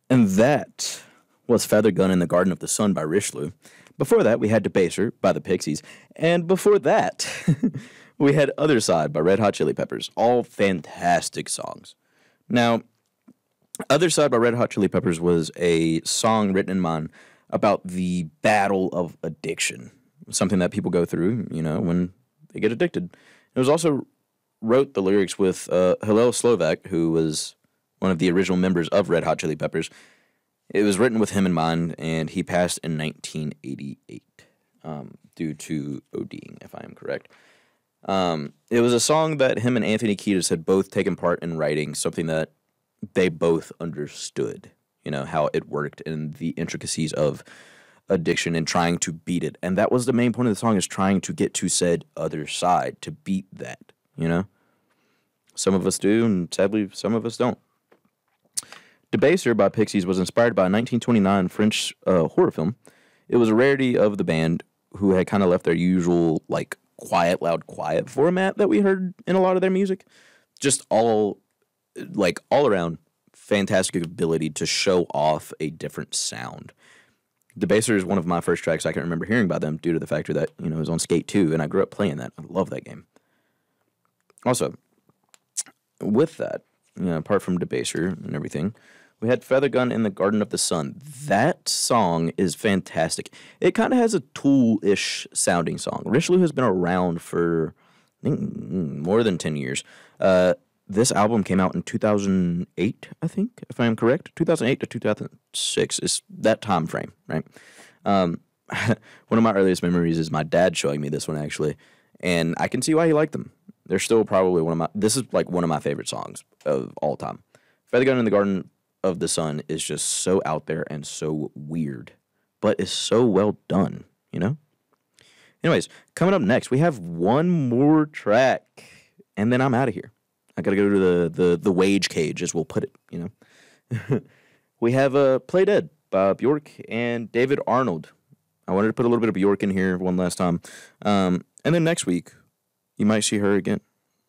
And that was Feather Gun in the Garden of the Sun by Richelieu. Before that, we had Debaser by the Pixies. And before that, we had Other Side by Red Hot Chili Peppers. All fantastic songs. Now, Other Side by Red Hot Chili Peppers was a song written in mind about the battle of addiction, something that people go through, when they get addicted. It was also wrote the lyrics with Hillel Slovak, who was one of the original members of Red Hot Chili Peppers. It was written with him in mind, and he passed in 1988 due to ODing, if I am correct. It was a song that him and Anthony Kiedis had both taken part in writing, something that they both understood, how it worked and the intricacies of addiction and trying to beat it. And that was the main point of the song, is trying to get to said other side, to beat that, Some of us do, and sadly, some of us don't. Debaser by Pixies was inspired by a 1929 French horror film. It was a rarity of the band, who had kind of left their usual, quiet, loud, quiet format that we heard in a lot of their music. Just all around fantastic ability to show off a different sound. Debaser is one of my first tracks I can remember hearing by them, due to the factor that, it was on Skate 2, and I grew up playing that. I love that game. Also, with that, apart from Debaser and everything, we had Feather Gun in the Garden of the Sun. That song is fantastic. It kind of has a Tool-ish sounding song. Richelieu has been around for, I think, more than 10 years. This album came out in 2008, I think, if I am correct. 2008 to 2006 is that time frame, right? One of my earliest memories is my dad showing me this one, actually, and I can see why he liked them. They're still probably this is one of my favorite songs of all time. Feather Gun in the Garden of the Sun is just so out there and so weird, but is so well done, Anyways, coming up next, we have one more track, and then I'm out of here. I gotta go to the wage cage, as we'll put it, We have Play Dead by Bjork and David Arnold. I wanted to put a little bit of Bjork in here one last time. And then next week, you might see her again.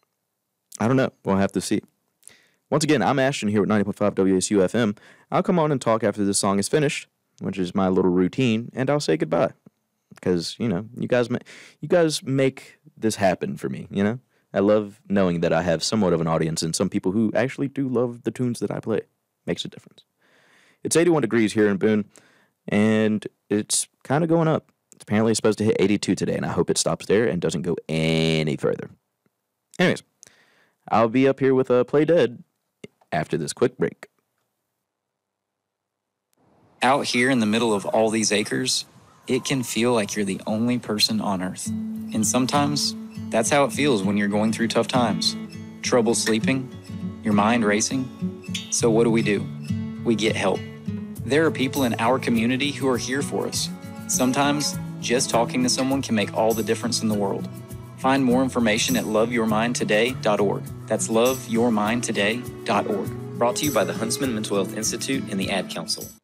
I don't know. We'll have to see. Once again, I'm Ashton here with 90.5 WSU-FM. I'll come on and talk after this song is finished, which is my little routine, and I'll say goodbye. Because, you guys make this happen for me, I love knowing that I have somewhat of an audience and some people who actually do love the tunes that I play. Makes a difference. It's 81 degrees here in Boone, and it's kind of going up. It's apparently supposed to hit 82 today, and I hope it stops there and doesn't go any further. Anyways, I'll be up here with Play Dead after this quick break. Out here in the middle of all these acres, it can feel like you're the only person on Earth. And sometimes, that's how it feels when you're going through tough times. Trouble sleeping, your mind racing. So what do? We get help. There are people in our community who are here for us. Sometimes, just talking to someone can make all the difference in the world. Find more information at loveyourmindtoday.org. That's loveyourmindtoday.org. Brought to you by the Huntsman Mental Health Institute and the Ad Council.